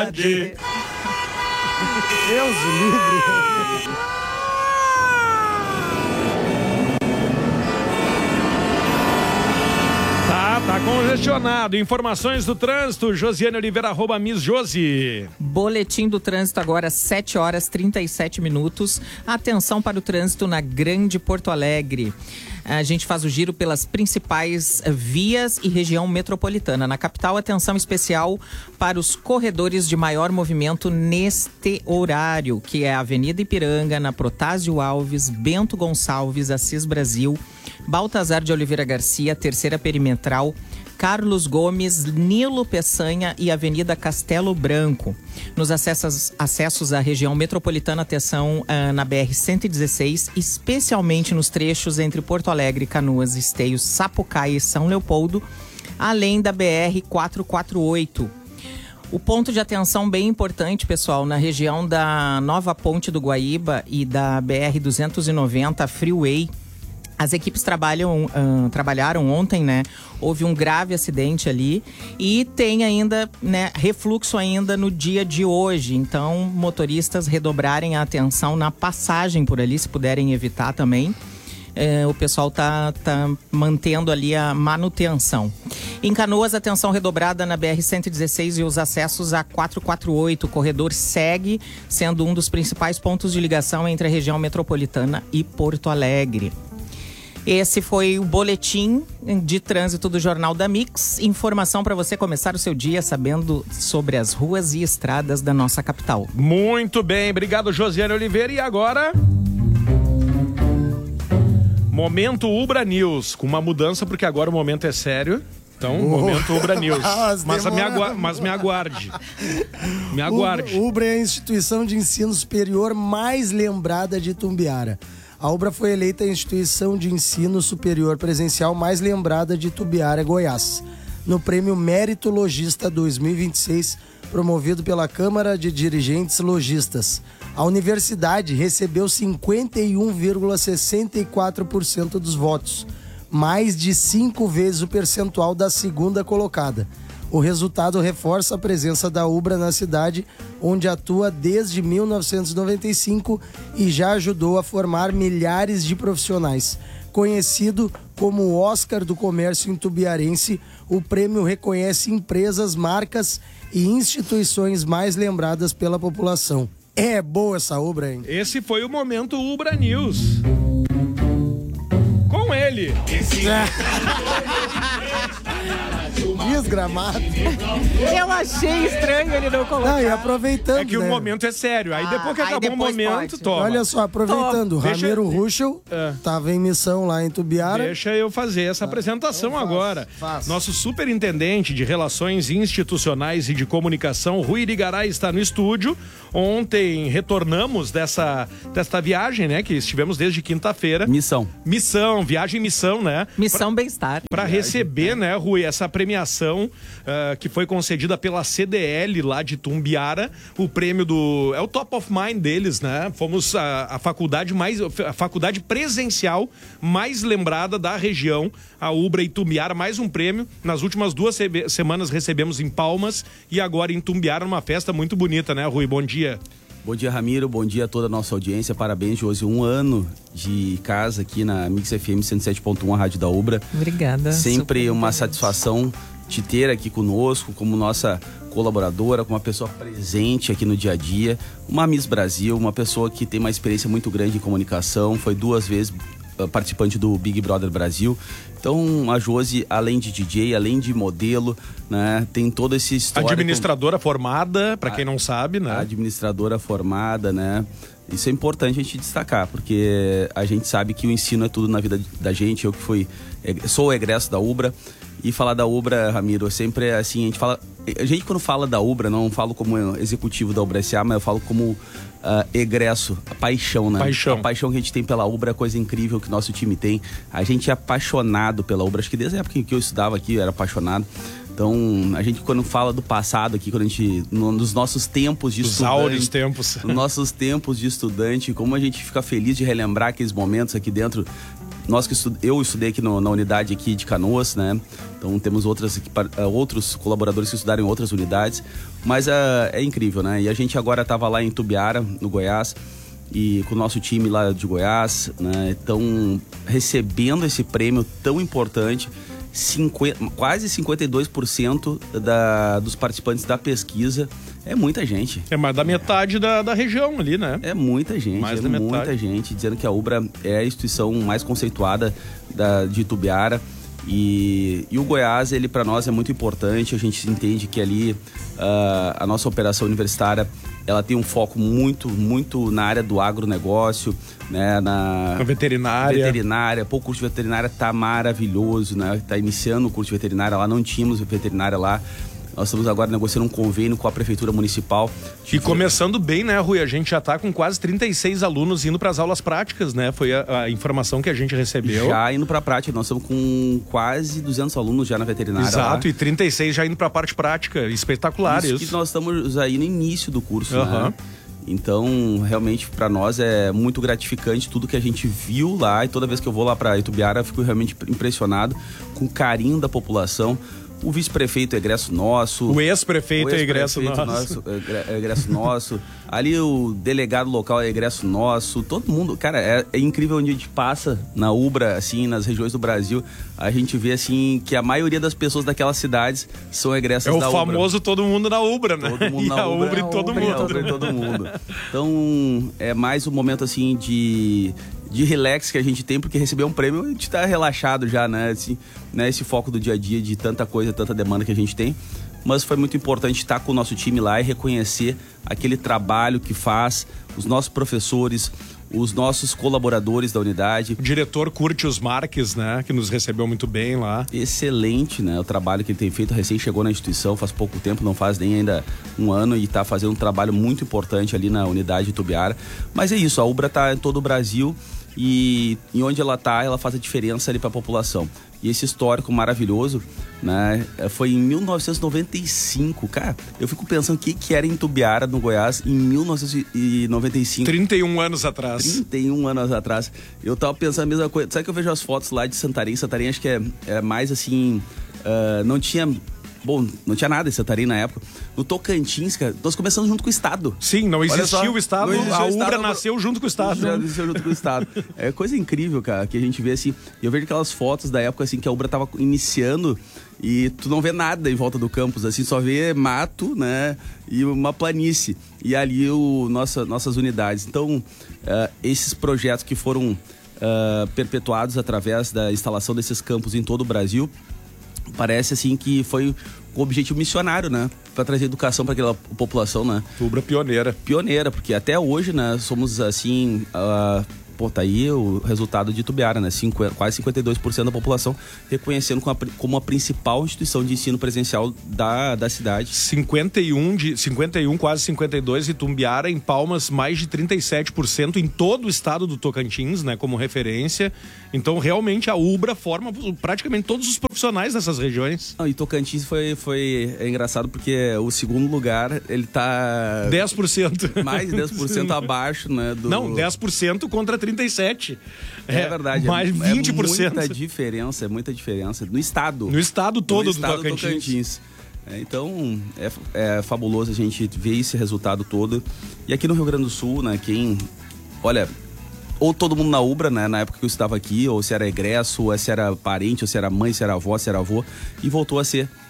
Deus livre. Tá congestionado. Informações do trânsito, Josiane Oliveira, @Miss Josi. Boletim do trânsito agora, 7h37. Atenção para o trânsito na Grande Porto Alegre. A gente faz o giro pelas principais vias e região metropolitana. Na capital, atenção especial para os corredores de maior movimento neste horário, que é a Avenida Ipiranga, na Protásio Alves, Bento Gonçalves, Assis Brasil, Baltazar de Oliveira Garcia, Terceira Perimetral, Carlos Gomes, Nilo Peçanha e Avenida Castelo Branco. Nos acessos à região metropolitana, atenção na BR-116, especialmente nos trechos entre Porto Alegre, Canoas, Esteio, Sapucaí e São Leopoldo, além da BR-448. O ponto de atenção bem importante, pessoal, na região da Nova Ponte do Guaíba e da BR-290, Freeway. As equipes trabalharam ontem, né? Houve um grave acidente ali e tem ainda, né, refluxo ainda no dia de hoje. Então, motoristas redobrarem a atenção na passagem por ali, se puderem evitar também. O pessoal tá mantendo ali a manutenção. Em Canoas, atenção redobrada na BR-116 e os acessos a 448. O corredor segue sendo um dos principais pontos de ligação entre a região metropolitana e Porto Alegre. Esse foi o boletim de trânsito do Jornal da Mix. Informação para você começar o seu dia sabendo sobre as ruas e estradas da nossa capital. Muito bem, obrigado, Josiane Oliveira. E agora... Momento Ubra News, com uma mudança, porque agora o momento é sério. Então, momento Ubra News. Mas me aguarde. Me aguarde. Ubra é a instituição de ensino superior mais lembrada de Itumbiara. A Ubra foi eleita a instituição de ensino superior presencial mais lembrada de Itumbiara, Goiás, no Prêmio Mérito Logista 2026, promovido pela Câmara de Dirigentes Logistas. A universidade recebeu 51,64% dos votos, mais de 5 vezes o percentual da segunda colocada. O resultado reforça a presença da Ubra na cidade, onde atua desde 1995 e já ajudou a formar milhares de profissionais. Conhecido como o Oscar do Comércio Itumbiarense, o prêmio reconhece empresas, marcas e instituições mais lembradas pela população. É boa essa Ubra, hein? Esse foi o momento Ubra News. Com ele. Desgramado. Eu achei estranho ele não colocar. Não, e aproveitando, é que o momento é sério. Aí depois que acabou o momento, pode. toma. Olha só, aproveitando, Ramiro Ruschel estava em missão lá em Itumbiara. Deixa eu fazer essa apresentação agora. Faço. Nosso superintendente de Relações Institucionais e de Comunicação, Rui Irigaray, está no estúdio. Ontem retornamos desta viagem, né? Que estivemos desde quinta-feira. Missão, Viagem missão, né? Missão Bem-Estar. Para receber, né, Rui, essa premiação que foi concedida pela CDL lá de Itumbiara, o prêmio é o top of mind deles, né? Fomos a faculdade presencial mais lembrada da região, a Ubra Itumbiara, mais um prêmio. Nas últimas 2 semanas recebemos em Palmas e agora em Itumbiara, numa festa muito bonita, né, Rui? Bom dia. Bom dia, Ramiro, bom dia a toda a nossa audiência, parabéns, Josi, 1 ano de casa aqui na Mix FM 107.1, a rádio da Ubra. Obrigada. Sempre uma satisfação te ter aqui conosco, como nossa colaboradora, como uma pessoa presente aqui no dia a dia, uma Miss Brasil, uma pessoa que tem uma experiência muito grande em comunicação, foi 2 vezes participante do Big Brother Brasil. Então, a Josi, além de DJ, além de modelo, né, tem todo esse histórico. Administradora formada, para quem não sabe, né? Administradora formada, né? Isso é importante a gente destacar, porque a gente sabe que o ensino é tudo na vida da gente. Eu que sou egresso da Ubra, e falar da Ubra, Ramiro, sempre é assim, a gente quando fala da Ubra, não falo como executivo da Ubra S.A., mas eu falo como egresso, a paixão, né? A paixão que a gente tem pela Ubra é coisa incrível que nosso time tem. A gente é apaixonado pela Ubra, acho que desde a época que eu estudava aqui, eu era apaixonado. Então, a gente quando fala do passado aqui, quando a gente, nos nossos tempos de estudante... Os áureos tempos. Nos nossos tempos de estudante, como a gente fica feliz de relembrar aqueles momentos aqui dentro eu estudei aqui na unidade aqui de Canoas, né? Então temos outros colaboradores que estudaram em outras unidades, mas é incrível, né? E a gente agora estava lá em Itumbiara, no Goiás, e com o nosso time lá de Goiás, né? Então recebendo esse prêmio tão importante. Quase 52% dos participantes da pesquisa. É muita gente. É mais da metade da região ali, né? É muita gente, muita gente, dizendo que a UBRA é a instituição mais conceituada de Itumbiara. E o Goiás, ele para nós é muito importante. A gente entende que ali a nossa operação universitária, ela tem um foco muito na área do agronegócio, né? Na veterinária. Pô, o curso de veterinária tá maravilhoso, né? Tá iniciando o curso de veterinária lá, não tínhamos veterinária lá. Nós estamos agora negociando um convênio com a Prefeitura Municipal. E começando bem, né, Rui? A gente já está com quase 36 alunos indo para as aulas práticas, né? Foi a informação que a gente recebeu. Já indo para a prática. Nós estamos com quase 200 alunos já na veterinária. Exato, lá. E 36 já indo para a parte prática. Espetacular isso. Que nós estamos aí no início do curso, né? Então, realmente, para nós é muito gratificante tudo que a gente viu lá. E toda vez que eu vou lá para Itumbiara, eu fico realmente impressionado com o carinho da população. O vice-prefeito é egresso nosso. O ex-prefeito é egresso nosso. É egresso nosso. Ali o delegado local é egresso nosso. Todo mundo, cara, é incrível onde a gente passa na UBRA, assim, nas regiões do Brasil. A gente vê, assim, que a maioria das pessoas daquelas cidades são egressas da UBRA. É o famoso todo mundo na UBRA, né? Todo mundo na UBRA. E todo mundo. Todo mundo. Então, é mais um momento, assim, de relax que a gente tem, porque receber um prêmio a gente tá relaxado já, né? Assim, né? Esse foco do dia a dia de tanta coisa, tanta demanda que a gente tem. Mas foi muito importante estar com o nosso time lá e reconhecer aquele trabalho que faz os nossos professores, os nossos colaboradores da unidade. O diretor Curtius Marques, né? Que nos recebeu muito bem lá. Excelente, né? O trabalho que ele tem feito. Recém chegou na instituição faz pouco tempo, não faz nem ainda um ano, e está fazendo um trabalho muito importante ali na unidade de Itumbiara. Mas é isso, a UBRA está em todo o Brasil. E onde ela tá, ela faz a diferença ali para a população. E esse histórico maravilhoso, né, foi em 1995. Cara, eu fico pensando o que era Itumbiara, no Goiás, em 1995. 31 anos atrás. 31 anos atrás. Eu tava pensando a mesma coisa. Sabe que eu vejo as fotos lá de Santarém? Santarém acho que é mais assim... não tinha... Bom, não tinha nada em Santarém na época. No Tocantins, cara, nós começamos junto com o Estado. Sim, não existia o Estado. A UBRA nasceu junto com o Estado. Nasceu junto com o Estado. É coisa incrível, cara, que a gente vê assim. Eu vejo aquelas fotos da época assim que a UBRA tava iniciando e tu não vê nada em volta do campus, assim, só vê mato, né? E uma planície. E ali nossas unidades. Então, esses projetos que foram perpetuados através da instalação desses campos em todo o Brasil, parece assim que foi com objetivo missionário, né? Para trazer educação para aquela população, né? UBRA pioneira. Pioneira, porque até hoje, né, somos assim... tá aí o resultado de Itumbiara, né? Quase 52% da população reconhecendo como a principal instituição de ensino presencial da cidade. 51, quase 52, Itumbiara, em Palmas, mais de 37% em todo o estado do Tocantins, né? Como referência. Então, realmente, a UBRA forma praticamente todos os profissionais dessas regiões. Não, e Tocantins é engraçado porque o segundo lugar, ele tá... 10%. Mais de 10% abaixo, né? Não, 10% contra 37%. É verdade. Mais 20%. É muita diferença. No estado. No estado todo do Tocantins. Então, é fabuloso a gente ver esse resultado todo. E aqui no Rio Grande do Sul, né, olha, ou todo mundo na UBRA, né, na época que eu estava aqui, ou se era egresso, ou se era parente, ou se era mãe, se era avó, se era avô, e voltou a ser